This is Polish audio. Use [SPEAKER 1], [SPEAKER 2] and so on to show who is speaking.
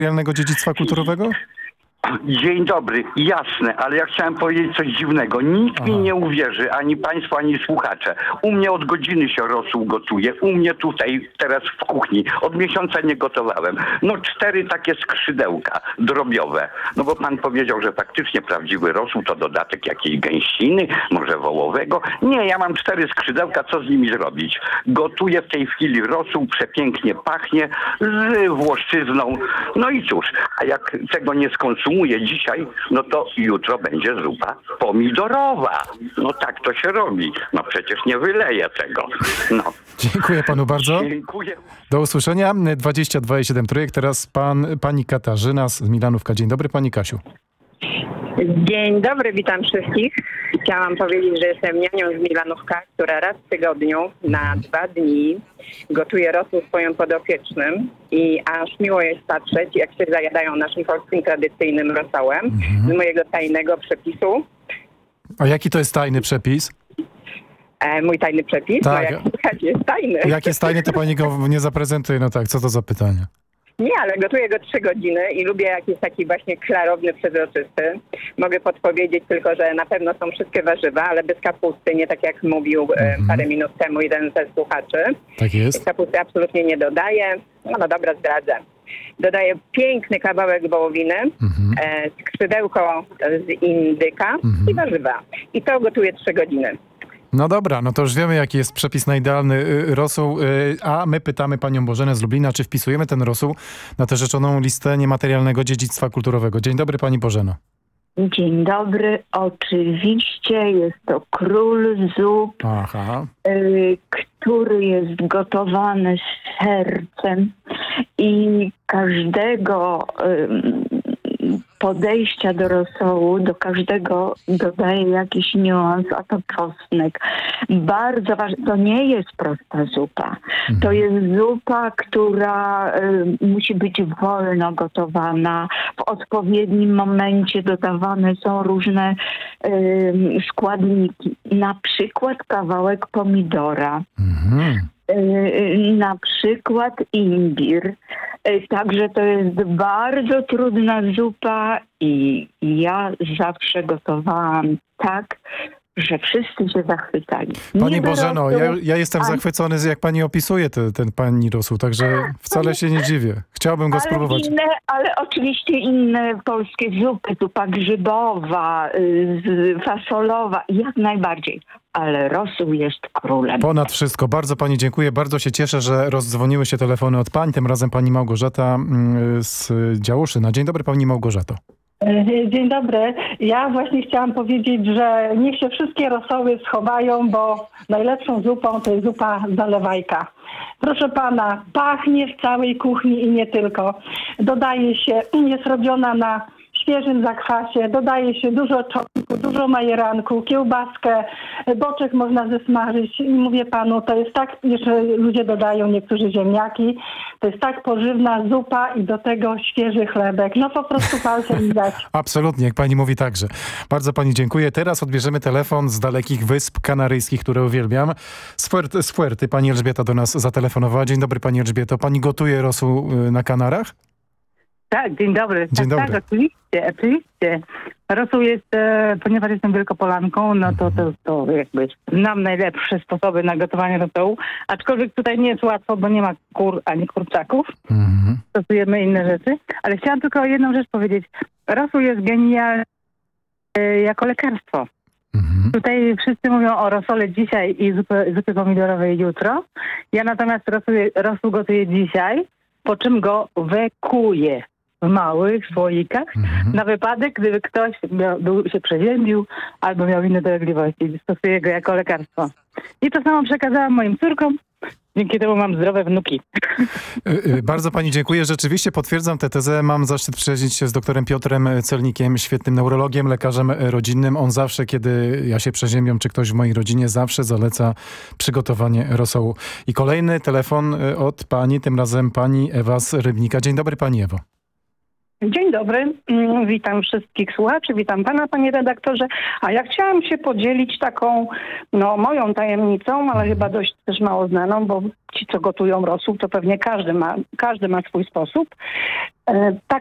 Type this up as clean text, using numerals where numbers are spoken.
[SPEAKER 1] niematerialnego dziedzictwa kulturowego?
[SPEAKER 2] Dzień dobry, jasne, ale ja chciałem powiedzieć coś dziwnego. Nikt mi nie uwierzy, ani państwo, ani słuchacze. U mnie od godziny się rosół gotuje. U mnie tutaj, teraz w kuchni. Od miesiąca nie gotowałem. No 4 takie skrzydełka drobiowe. No bo pan powiedział, że faktycznie prawdziwy rosół to dodatek jakiejś gęsiny, może wołowego. Nie, ja mam 4 skrzydełka, co z nimi zrobić? Gotuję w tej chwili rosół, przepięknie pachnie, z włoszczyzną. No i cóż, a jak tego nie skonsumuję dzisiaj, no to jutro będzie zupa pomidorowa. No tak to się robi. No przecież nie wyleję tego. No.
[SPEAKER 1] Dziękuję panu bardzo.
[SPEAKER 2] Dziękuję.
[SPEAKER 1] Do usłyszenia. 22,7 trójek. Teraz pani Katarzyna z Milanówka. Dzień dobry, pani Kasiu.
[SPEAKER 3] Dzień dobry, witam wszystkich. Chciałam powiedzieć, że jestem nianią z Milanówka, która raz w tygodniu na 2 dni gotuje rosół swoim podopiecznym i aż miło jest patrzeć, jak się zajadają naszym polskim tradycyjnym rosołem z mojego tajnego przepisu.
[SPEAKER 1] A jaki to jest tajny przepis?
[SPEAKER 3] Mój tajny przepis?
[SPEAKER 1] Tak.
[SPEAKER 3] No jak słychać, jest tajny.
[SPEAKER 1] Jak jest tajny, to pani go nie zaprezentuje. No tak, co to za pytanie?
[SPEAKER 3] Nie, ale gotuję go 3 godziny i lubię, jak jest taki właśnie klarowny, przezroczysty. Mogę podpowiedzieć tylko, że na pewno są wszystkie warzywa, ale bez kapusty, nie tak jak mówił parę minut temu jeden ze słuchaczy.
[SPEAKER 1] Tak jest.
[SPEAKER 3] Kapusty absolutnie nie dodaję. No dobra, zdradzę. Dodaję piękny kawałek wołowiny, skrzydełko z indyka i warzywa. I to gotuję 3 godziny.
[SPEAKER 1] No dobra, no to już wiemy, jaki jest przepis na idealny rosół, a my pytamy panią Bożenę z Lublina, czy wpisujemy ten rosół na tę rzeczoną listę niematerialnego dziedzictwa kulturowego. Dzień dobry, pani Bożeno.
[SPEAKER 4] Dzień dobry. Oczywiście jest to król zup, który jest gotowany z sercem i każdego podejścia do rosołu, do każdego dodaje jakiś niuans, a to czosnek. Bardzo ważne. To nie jest prosta zupa. To jest zupa, która musi być wolno gotowana. W odpowiednim momencie dodawane są różne składniki. Na przykład kawałek pomidora. Na przykład imbir. Także to jest bardzo trudna zupa i ja zawsze gotowałam tak, że wszyscy się zachwycali.
[SPEAKER 1] Pani Bożeno, ja jestem zachwycony, jak pani opisuje ten pani rosół, także wcale się nie dziwię. Chciałbym go spróbować.
[SPEAKER 4] Ale oczywiście inne polskie zupy, zupa grzybowa, fasolowa, jak najbardziej. Ale rosół jest królem.
[SPEAKER 1] Ponad wszystko. Bardzo pani dziękuję. Bardzo się cieszę, że rozdzwoniły się telefony od pań. Tym razem pani Małgorzata z Działoszyna. Dzień dobry, pani Małgorzato.
[SPEAKER 5] Dzień dobry. Ja właśnie chciałam powiedzieć, że niech się wszystkie rosoły schowają, bo najlepszą zupą to jest zupa zalewajka. Proszę pana, pachnie w całej kuchni i nie tylko. Dodaje się, jest robiona na świeżym zakwasie, dodaje się dużo czosnku, dużo majeranku, kiełbaskę, boczek można zesmażyć i mówię panu, to jest tak, jeszcze ludzie dodają niektórzy ziemniaki, to jest tak pożywna zupa i do tego świeży chlebek. No po prostu palce widać.
[SPEAKER 1] Absolutnie, jak pani mówi także. Bardzo pani dziękuję. Teraz odbierzemy telefon z dalekich Wysp Kanaryjskich, które uwielbiam. Z Fuerty pani Elżbieta do nas zatelefonowała. Dzień dobry, pani Elżbieto. Pani gotuje rosół na Kanarach?
[SPEAKER 6] Tak, dzień dobry.
[SPEAKER 1] Dzień dobry.
[SPEAKER 6] Tak, oczywiście. Rosół jest, ponieważ jestem Wielkopolanką, no to jakby znam najlepsze sposoby na gotowanie rosołu, aczkolwiek tutaj nie jest łatwo, bo nie ma kur ani kurczaków. Stosujemy inne rzeczy, ale chciałam tylko jedną rzecz powiedzieć. Rosół jest genialny jako lekarstwo. Tutaj wszyscy mówią o rosole dzisiaj i zupy pomidorowej jutro. Ja natomiast rosół gotuję dzisiaj, po czym go wekuję w małych słoikach na wypadek, gdyby ktoś się przeziębił albo miał inne dolegliwości. Stosuję go jako lekarstwo. I to samo przekazałam moim córkom. Dzięki temu mam zdrowe wnuki.
[SPEAKER 1] Bardzo pani dziękuję. Rzeczywiście potwierdzam tę tezę. Mam zaszczyt przyjaźnić się z doktorem Piotrem Celnikiem, świetnym neurologiem, lekarzem rodzinnym. On zawsze, kiedy ja się przeziębiam, czy ktoś w mojej rodzinie, zawsze zaleca przygotowanie rosołu. I kolejny telefon od pani, tym razem pani Ewa z Rybnika. Dzień dobry, pani Ewo.
[SPEAKER 5] Dzień dobry, witam wszystkich słuchaczy, witam pana, panie redaktorze. A ja chciałam się podzielić taką, moją tajemnicą, ale chyba dość też mało znaną, bo ci, co gotują rosół, to pewnie każdy ma swój sposób. Tak